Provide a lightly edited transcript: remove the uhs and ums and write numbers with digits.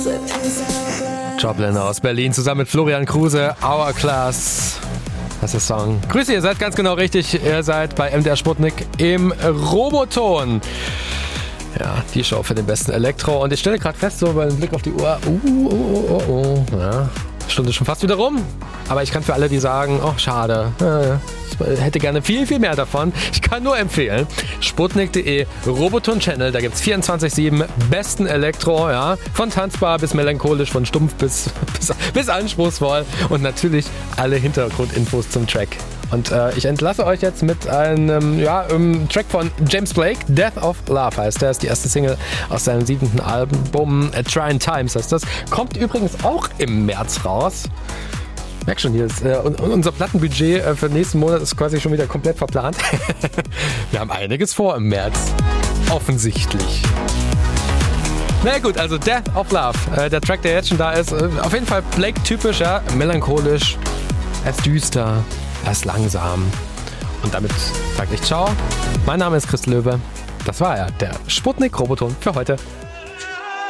Joplin aus Berlin zusammen mit Florian Kruse, Hourglass. Das ist der Song. Grüße, ihr seid ganz genau richtig. Ihr seid bei MDR Sputnik im Roboton. Ja, die Show für den besten Elektro. Und ich stelle gerade fest, so beim Blick auf die Uhr, ja, Stunde schon fast wieder rum. Aber ich kann für alle, die sagen, oh, schade, ich hätte gerne viel, viel mehr davon. Ich kann nur empfehlen, sputnik.de, Roboton-Channel, da gibt es 24/7 besten Elektro, ja, von tanzbar bis melancholisch, von stumpf bis anspruchsvoll und natürlich alle Hintergrundinfos zum Track. Und ich entlasse euch jetzt mit einem Track von James Blake, Death of Love heißt der, ist die erste Single aus seinem 7. Album, Trying Times heißt das. Kommt übrigens auch im März raus. Merk schon, hier ist, unser Plattenbudget für den nächsten Monat ist quasi schon wieder komplett verplant. Wir haben einiges vor im März. Offensichtlich. Na gut, also Death of Love, der Track, der jetzt schon da ist, auf jeden Fall Blake-typisch, ja, melancholisch, er ist düster, er ist langsam. Und damit sage ich ciao. Mein Name ist Chris Löwe. Das war er, der Sputnik Roboton für heute.